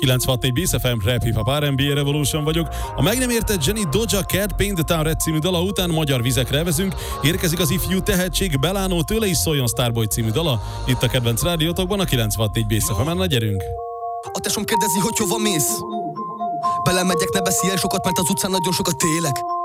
96.4 Bass FM, Rap Hip Hop R&B Revolution vagyok. A meg nem értett Jenny Doja Cat Paint the Town Red című dala után magyar vizekre evezünk. Érkezik az ifjú tehetség Belano, tőle is szóljon Starboy című dala. Itt a kedvenc rádiótokban a 96.4 Bass FM-en, na gyerünk! A tesóm kérdezi, hogy hova mész? Belemegyek, ne beszélj sokat, mert az utcán nagyon sokat élek.